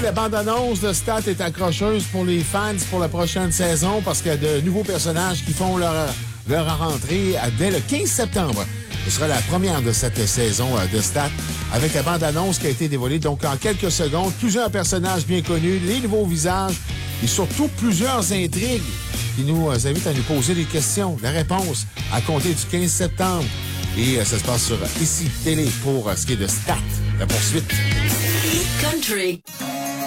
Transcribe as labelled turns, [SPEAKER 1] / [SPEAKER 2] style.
[SPEAKER 1] la bande-annonce de Stat est accrocheuse pour les fans pour la prochaine saison parce qu'il y a de nouveaux personnages qui font leur rentrée dès le 15 septembre. Ce sera la première de cette saison de Stat avec la bande-annonce qui a été dévoilée. Donc, en quelques secondes, plusieurs personnages bien connus, les nouveaux visages et surtout plusieurs intrigues qui nous invitent à nous poser des questions. La réponse à compter du 15 septembre. Et ça se passe sur ICI Télé pour ce qui est de Stat, la poursuite.
[SPEAKER 2] Country.